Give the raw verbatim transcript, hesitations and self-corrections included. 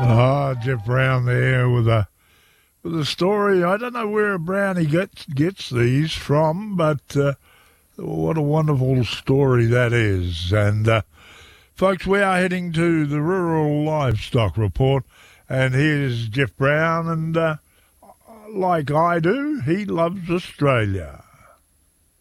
Ah, Jeff Brown there with a with a story. I don't know where Brownie gets gets these from, but uh, what a wonderful story that is. And uh, folks, we are heading to the Rural Livestock Report, and here's Jeff Brown, and uh, like I do, he loves Australia.